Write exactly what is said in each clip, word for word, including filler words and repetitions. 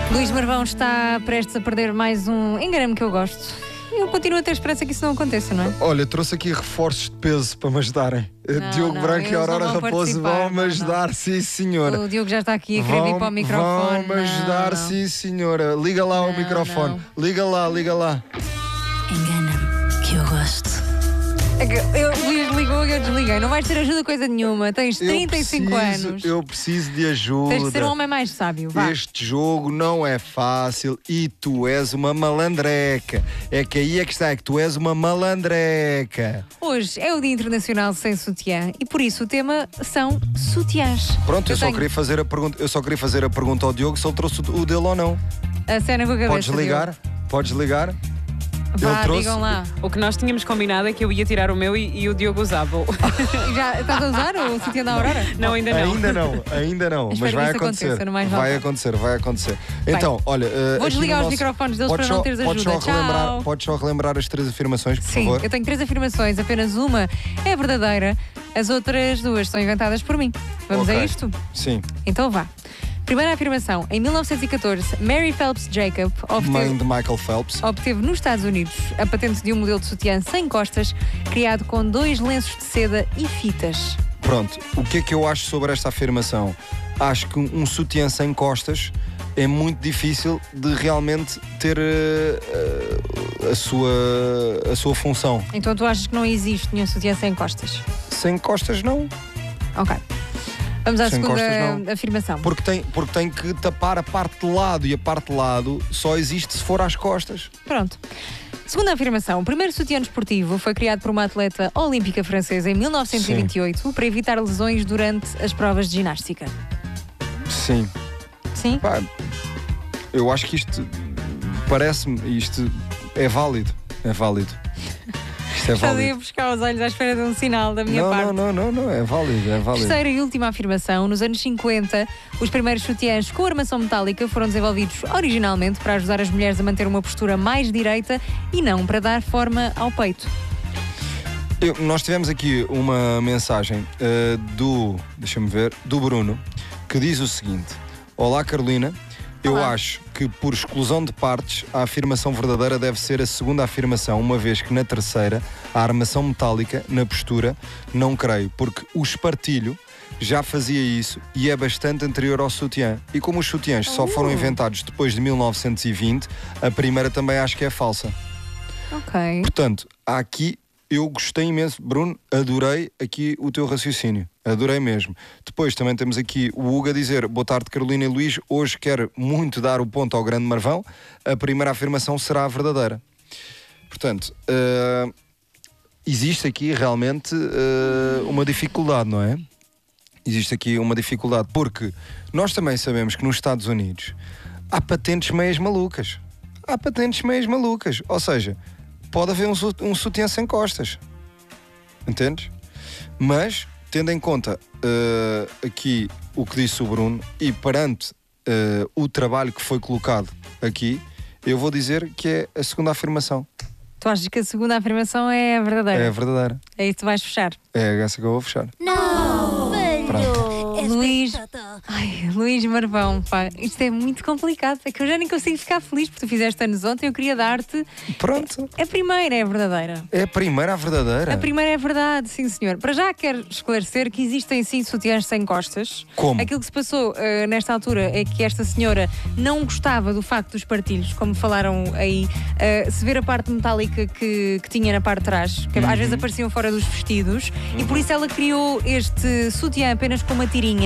Luís Marvão está prestes a perder mais um engrama que eu gosto. Eu continuo a ter esperança que isso não aconteça, não é? Olha, trouxe aqui reforços de peso para me ajudarem. Não, Diogo não, Branco e Aurora vão Raposo vão-me ajudar, não. sim senhora. O Diogo já está aqui a querer vir para o microfone. Vão-me ajudar, não, sim senhora. Liga lá não, o microfone. Não. Liga lá, liga lá. Engana-me, que eu gosto. Eu, o Luís ligou e eu desliguei. Não vais ter ajuda coisa nenhuma. Tens trinta e cinco eu preciso, anos. Eu preciso de ajuda. Tens de ser um homem mais sábio. Vá. Este jogo não é fácil e tu és uma malandreca. É que aí é que está, é que tu és uma malandreca. Hoje é o Dia Internacional Sem Sutiã e por isso o tema são sutiãs. Pronto, eu, eu só tenho... queria fazer a pergunta, eu só queria fazer a pergunta ao Diogo se ele trouxe o dele ou não. A cena com a cabeça. Podes ligar? Diogo. Podes ligar? Vá, Ele trouxe... digam lá. O que nós tínhamos combinado é que eu ia tirar o meu e, e o Diogo usava. Já estás a usar o sutiã da Aurora? Não, ainda não. Ainda não, ainda não, mas Espero vai que isso acontecer. aconteça, não mais vai vale. acontecer, vai acontecer. Então, olha, uh, vou desligar os nosso... microfones deles podes para não só, teres podes ajuda. Só relembrar, Tchau. podes só relembrar as três afirmações, por Sim, favor? eu tenho três afirmações, apenas uma é verdadeira, as outras duas são inventadas por mim. Vamos Ok. a isto? Sim. Então vá. Primeira afirmação. Em mil novecentos e catorze, Mary Phelps Jacob Mãe obteve, de Michael Phelps. obteve nos Estados Unidos a patente de um modelo de sutiã sem costas, criado com dois lenços de seda e fitas. Pronto, o que é que eu acho sobre esta afirmação? Acho que um sutiã sem costas é muito difícil de realmente ter uh, uh, a, sua, a sua função. Então tu achas que não existe nenhum sutiã sem costas? Sem costas não. Ok. Vamos à Sem segunda costas, afirmação. Porque tem, porque tem que tapar a parte de lado e a parte de lado só existe se for às costas. Pronto. Segunda afirmação. O primeiro sutiã desportivo foi criado por uma atleta olímpica francesa em mil novecentos e vinte e oito Sim. para evitar lesões durante as provas de ginástica. Sim. Sim? Pá, eu acho que isto parece-me, isto é válido. É válido. Isto é Estás a ir válido. buscar os olhos à espera de um sinal da minha Não, parte. não, não, não, não, é válido, é válido. Terceira e última afirmação. Nos anos cinquenta, os primeiros sutiãs com armação metálica foram desenvolvidos originalmente para ajudar as mulheres a manter uma postura mais direita e não para dar forma ao peito. Eu- nós tivemos aqui uma mensagem uh, do, deixa-me ver, do Bruno, que diz o seguinte: Olá Carolina, eu Olá. acho que por exclusão de partes a afirmação verdadeira deve ser a segunda afirmação, uma vez que na terceira a armação metálica na postura não creio, porque o espartilho já fazia isso e é bastante anterior ao sutiã. E como os sutiãs só foram Oh. inventados depois de mil novecentos e vinte, a primeira também acho que é falsa. Ok. Portanto, há aqui, eu gostei imenso, Bruno, adorei aqui o teu raciocínio, adorei mesmo. Depois também temos aqui o Hugo a dizer: boa tarde Carolina e Luís, hoje quero muito dar o ponto ao grande Marvão, a primeira afirmação será a verdadeira. Portanto, uh, existe aqui realmente uh, uma dificuldade, não é? Existe aqui uma dificuldade, porque nós também sabemos que nos Estados Unidos há patentes meias malucas. Há patentes meias malucas, ou seja, pode haver um, su- um sutiã sem costas. Entendes? Mas, tendo em conta uh, aqui o que disse o Bruno e perante uh, o trabalho que foi colocado aqui, eu vou dizer que é a segunda afirmação. Tu achas que a segunda afirmação é a verdadeira? É a verdadeira. É isso que tu vais fechar. É essa que eu vou fechar. Não, Pronto. Luís, ai, Luís Marvão, pá, isto é muito complicado. É que eu já nem consigo ficar feliz porque tu fizeste anos ontem. Eu queria dar-te. Pronto. A primeira é a verdadeira. É a primeira a verdadeira. A primeira é verdade, sim senhor. Para já quero esclarecer que existem sim sutiãs sem costas. Como? Aquilo que se passou uh, nesta altura é que esta senhora não gostava do facto dos partilhos, como falaram aí, uh, se ver a parte metálica que, que tinha na parte de trás, que Uhum. às vezes apareciam fora dos vestidos, e por isso ela criou este sutiã apenas com uma tirinha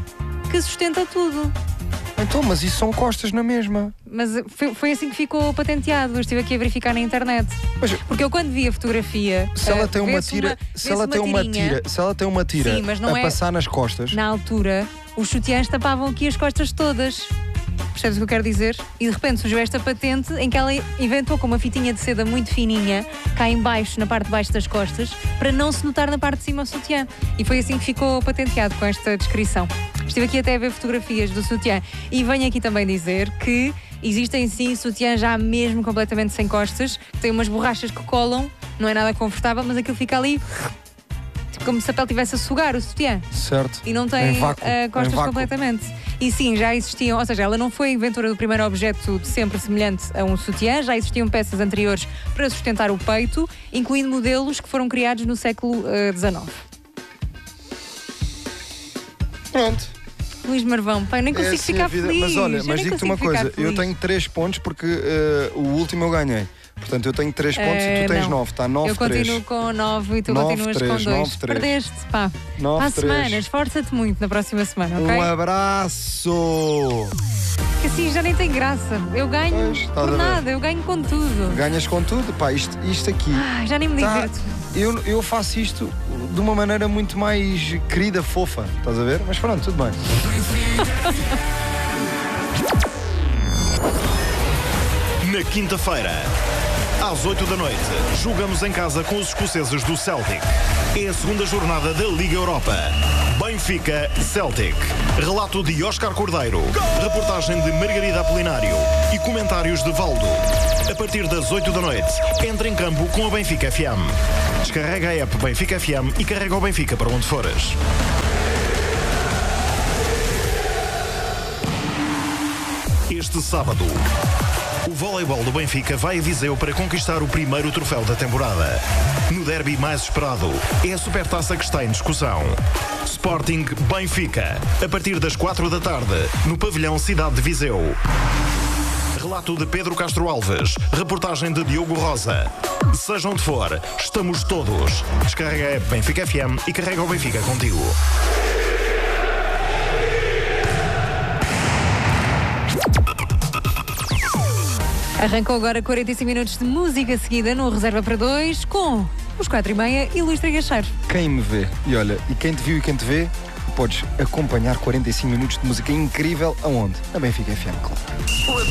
que sustenta tudo. Então, mas isso são costas na mesma. Mas foi, foi assim que ficou patenteado. Eu estive aqui a verificar na internet. Mas Porque eu quando vi a fotografia, se ela uh, tem uma vê-se tira, se vê-se ela tem uma tirinha. tira, se ela tem uma tira Sim, mas não a é- passar nas costas, Na altura, os sutiãs tapavam aqui as costas todas. Percebes o que eu quero dizer? E de repente surgiu esta patente em que ela inventou com uma fitinha de seda muito fininha, cá em baixo, na parte de baixo das costas, para não se notar na parte de cima o sutiã. E foi assim que ficou patenteado, com esta descrição. Estive aqui até a ver fotografias do sutiã. E venho aqui também dizer que existem sim sutiãs já mesmo completamente sem costas, que têm umas borrachas que colam, não é nada confortável, mas aquilo fica ali como se a pele estivesse a sugar o sutiã. Certo. E não tem Em vácuo, uh, costas em vácuo. completamente. E sim, já existiam, ou seja, ela não foi a inventora do primeiro objeto de sempre semelhante a um sutiã, já existiam peças anteriores para sustentar o peito, incluindo modelos que foram criados no século dezenove. Pronto. Luís Marvão, pai, eu nem consigo É assim a ficar vida. feliz. Mas olha, eu mas nem digo-te consigo uma coisa, ficar eu feliz. tenho três pontos porque uh, o último eu ganhei. Portanto, eu tenho três pontos Eh, e tu tens não. nove, está nove Eu três. continuo com nove e tu nove, continuas três, com dois. nove, três. Perdeste, pá. nove, Para a três. semana, esforça-te muito na próxima semana, ok? Um abraço! Que assim já nem tem graça. Eu ganho Pois, estás a por ver. nada, eu ganho com tudo. Ganhas com tudo, pá, isto, isto aqui. Ah, já nem me tá- divirto. eu, eu faço isto de uma maneira muito mais querida, fofa, estás a ver? Mas pronto, tudo bem. Na quinta-feira, às oito da noite, jogamos em casa com os escoceses do Celtic. É a segunda jornada da Liga Europa. Benfica Celtic. Relato de Óscar Cordeiro. Reportagem de Margarida Apolinário. E comentários de Valdo. A partir das oito da noite, entra em campo com a Benfica F M. Descarrega a app Benfica F M e carrega o Benfica para onde fores. Este sábado, o voleibol do Benfica vai a Viseu para conquistar o primeiro troféu da temporada. No derby mais esperado, é a Supertaça que está em discussão. Sporting Benfica, a partir das quatro da tarde, no pavilhão Cidade de Viseu. Relato de Pedro Castro Alves, reportagem de Diogo Rosa. Seja onde for, estamos todos. Descarrega a app Benfica F M e carrega o Benfica contigo. Arrancou agora quarenta e cinco minutos de música seguida no Reserva para dois com os quatro e meia e Luís Trigueiro. Quem me vê, e olha, e quem te viu e quem te vê, podes acompanhar quarenta e cinco minutos de música incrível aonde? Na Benfica F M, claro.